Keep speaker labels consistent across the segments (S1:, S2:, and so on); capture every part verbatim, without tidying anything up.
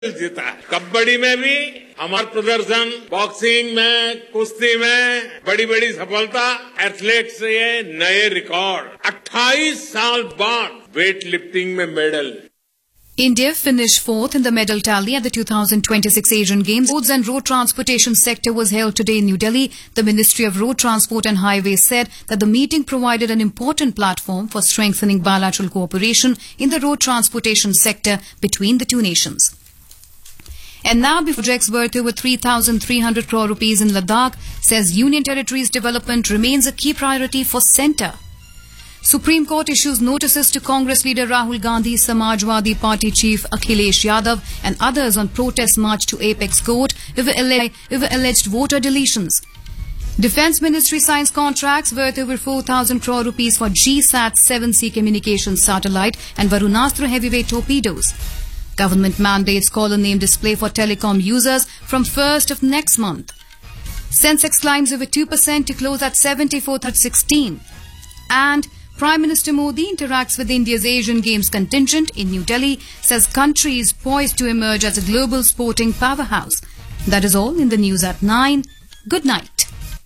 S1: जीता है। कबड्डी में भी हमारा प्रदर्शन, बॉक्सिंग में, कुश्ती में बड़ी बड़ी सफलता, एथलेट्स से नए रिकॉर्ड। अट्ठाईस साल बाद वेट लिफ्टिंग में medal.
S2: India finished fourth in the medal tally at the two thousand twenty-six Asian Games. Roads and road transportation sector was held today in New Delhi. The Ministry of Road Transport and Highways said that the meeting provided an important platform for strengthening bilateral cooperation in the road transportation sector between the two nations. And now, projects worth over three thousand three hundred crore rupees in Ladakh, says Union Territory's development remains a key priority for centre. Supreme Court issues notices to Congress leader Rahul Gandhi, Samajwadi Party chief Akhilesh Yadav and others on protest march to Apex Court over alleged voter deletions. Defence Ministry signs contracts worth over four thousand crore rupees for G SAT seven C communications satellite and Varunastra heavyweight torpedoes. Government mandates caller name display for telecom users from first of next month. Sensex climbs over two percent to close at seventy-four sixteen. And Prime Minister Modi interacts with India's Asian Games contingent in New Delhi, says country is poised to emerge as a global sporting powerhouse. That is all in the news at nine. Good night.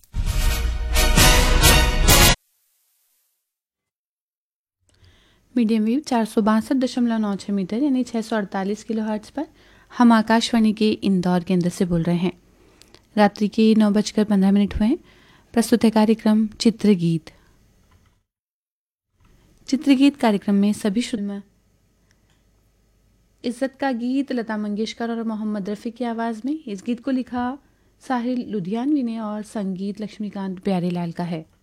S3: Medium wave चार सौ बासठ दशमलव नौ छः metre यानी छः सौ अड़तालीस kilo hertz पर हम आकाशवाणी के इंदौर केंद्र से बोल रहे हैं। रात्रि के नौ बजकर पंद्रह मिनट हुए हैं। प्रस्तुत है कार्यक्रम चित्रगीत। चित्रगीत कार्यक्रम में सभी शुद्ध इज्जत का गीत लता मंगेशकर और मोहम्मद रफ़ी की आवाज़ में। इस गीत को लिखा साहिल लुधियानवी ने और संगीत लक्ष्मीकांत प्यारेलाल का है।